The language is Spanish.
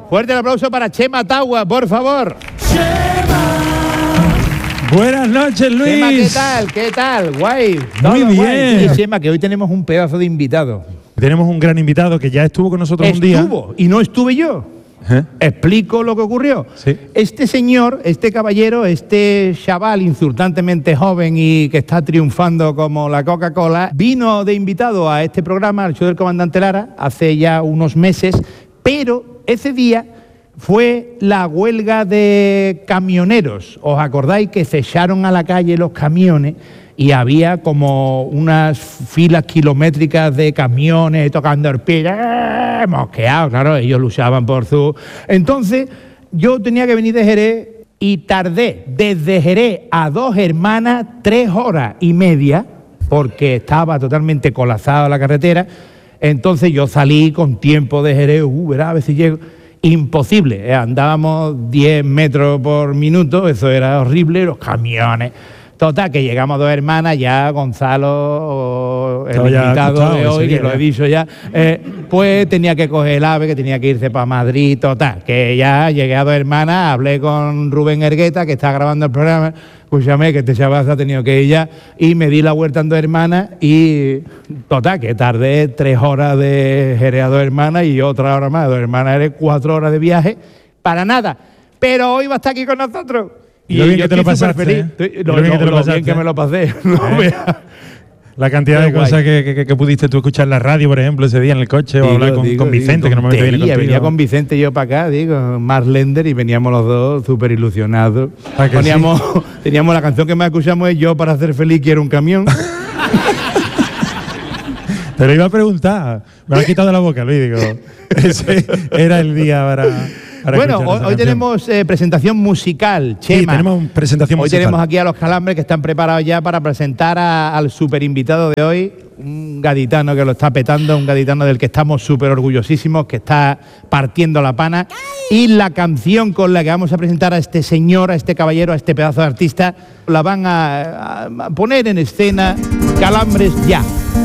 Fuerte el aplauso para Chema Tagua, por favor. Buenas noches, Luis. Chema, ¿qué tal? ¿Qué tal? Guay. Muy bien. Guay. Sí, Chema, que hoy tenemos un pedazo de invitado. Tenemos un gran invitado que ya estuvo con nosotros un día. Estuvo, y no estuve yo. Explico lo que ocurrió. Sí. Este señor, este caballero, este chaval insultantemente joven y que está triunfando como la Coca-Cola, vino de invitado a este programa, al show del Comandante Lara, hace ya unos meses, pero ese día fue la huelga de camioneros. ¿Os acordáis que se echaron a la calle los camiones y había como unas filas kilométricas de camiones tocando el pie? Mosqueados, claro, ellos luchaban por su... Entonces, yo tenía que venir de Jerez y tardé desde Jerez a Dos Hermanas 3 horas y media, porque estaba totalmente colapsada la carretera. Entonces yo salí con tiempo de Jerez, verá, a ver si llego. Imposible, andábamos 10 metros por minuto, eso era horrible, los camiones. Total, que llegamos a Dos Hermanas, ya Gonzalo, el invitado de hoy, que lo he dicho ya, pues tenía que coger el AVE, que tenía que irse para Madrid, total, que ya llegué a Dos Hermanas, hablé con Rubén Ergueta, que está grabando el programa, escúchame, que este chaval se ha tenido que ir ya, y me di la vuelta en Dos Hermanas, y total, que tardé 3 horas de Jerez a Dos Hermanas y otra hora más. Dos Hermanas eran 4 horas de viaje, para nada, pero hoy va a estar aquí con nosotros. Y lo bien que te lo pasaste, lo bien que me lo pasé. La cantidad de cosas que pudiste tú escuchar en la radio, por ejemplo, ese día en el coche, o hablar con Vicente, que normalmente viene contigo. Venía con Vicente y yo para acá, Marlender, y veníamos los dos súper ilusionados. Teníamos la canción que más escuchamos es Yo para hacer feliz quiero un camión. Te lo iba a preguntar, me lo has quitado de la boca, Luis, digo, ese era el día para bueno, hoy tenemos presentación musical, Chema. Sí, tenemos presentación musical. Hoy tenemos aquí a los Calambres que están preparados ya para presentar al super invitado de hoy, un gaditano que lo está petando, un gaditano del que estamos súper orgullosísimos, que está partiendo la pana. Y la canción con la que vamos a presentar a este señor, a este caballero, a este pedazo de artista, la van a poner en escena Calambres ya.